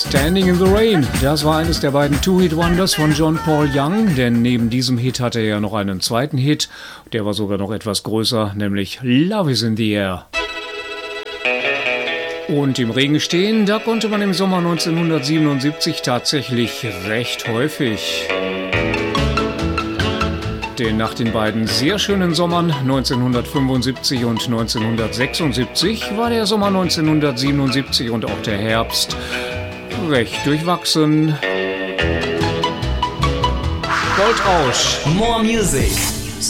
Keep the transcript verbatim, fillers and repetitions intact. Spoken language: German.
Standing in the Rain. Das war eines der beiden Two-Hit-Wonders von John Paul Young, denn neben diesem Hit hatte er ja noch einen zweiten Hit. Der war sogar noch etwas größer, nämlich Love is in the Air. Und im Regen stehen, da konnte man im Sommer neunzehnhundertsiebenundsiebzig tatsächlich recht häufig. Denn nach den beiden sehr schönen Sommern neunzehnhundertfünfundsiebzig und neunzehnhundertsechsundsiebzig war der Sommer neunzehnhundertsiebenundsiebzig und auch der Herbst recht durchwachsen. Goldrausch. More Music.